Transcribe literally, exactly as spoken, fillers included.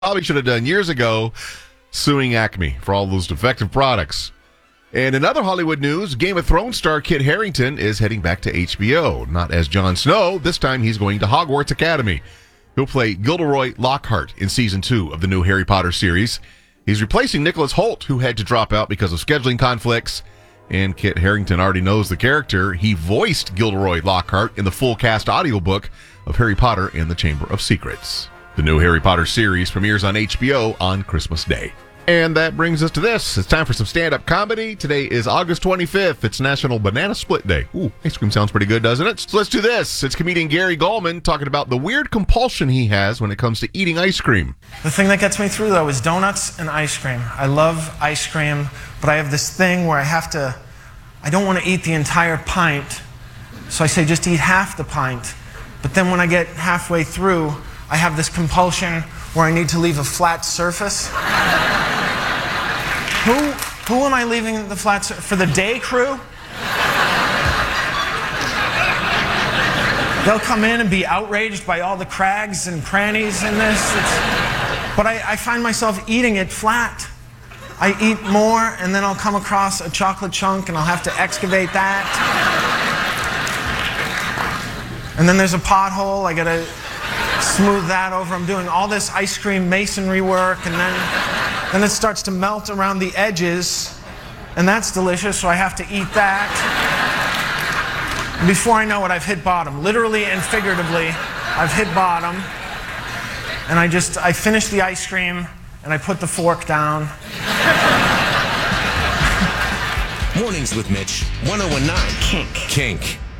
probably should have done years ago, suing Acme for all those defective products. And in other Hollywood news, Game of Thrones star Kit Harington is heading back to H B O. Not as Jon Snow, this time he's going to Hogwarts Academy. He'll play Gilderoy Lockhart in season two of the new Harry Potter series. He's replacing Nicholas Hoult, who had to drop out because of scheduling conflicts. And Kit Harington already knows the character. He voiced Gilderoy Lockhart in the full cast audiobook of Harry Potter and the Chamber of Secrets. The new Harry Potter series premieres on H B O on Christmas Day. And that brings us to this. It's time for some stand-up comedy. Today is August twenty-fifth. It's National Banana Split Day. Ooh, ice cream sounds pretty good, doesn't it? So let's do this. It's comedian Gary Gulman talking about the weird compulsion he has when it comes to eating ice cream. The thing that gets me through, though, is donuts and ice cream. I love ice cream, but I have this thing where I have to, I don't want to eat the entire pint, so I say just eat half the pint. But then when I get halfway through, I have this compulsion where I need to leave a flat surface. Who, who am I leaving the flat surface? For the day crew? They'll come in and be outraged by all the crags and crannies in this. It's, but I, I find myself eating it flat. I eat more, and then I'll come across a chocolate chunk, and I'll have to excavate that. And then there's a pothole. I gotta smooth that over. I'm doing all this ice cream masonry work, and then, then it starts to melt around the edges, and that's delicious, so I have to eat that. And before I know it, I've hit bottom. Literally and figuratively, I've hit bottom, and I just, I finish the ice cream, and I put the fork down. Mornings with Mitch, one oh one nine Kink. Kink.